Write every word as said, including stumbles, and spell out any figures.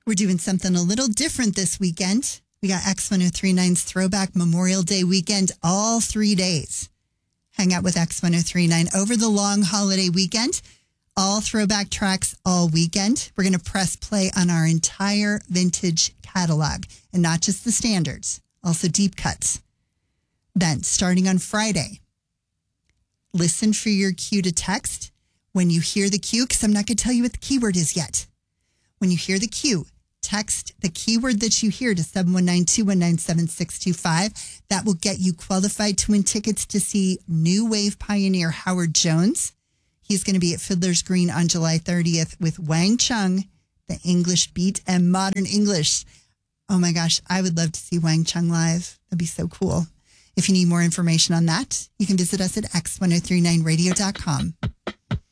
We're doing something a little different this weekend. We got X ten thirty-nine's Throwback Memorial Day weekend all three days. Hang out with X ten thirty-nine over the long holiday weekend. All throwback tracks all weekend. We're going to press play on our entire vintage catalog and not just the standards, also deep cuts. Then, starting on Friday, listen for your cue to text. When you hear the cue, because I'm not going to tell you what the keyword is yet. When you hear the cue, text the keyword that you hear to seven one nine, two one nine, seven six two five. That will get you qualified to win tickets to see new wave pioneer Howard Jones. He's going to be at Fiddler's Green on July thirtieth with Wang Chung, the English beat and modern English. Oh my gosh, I would love to see Wang Chung live. That'd be so cool. If you need more information on that, you can visit us at x ten thirty-nine radio dot com.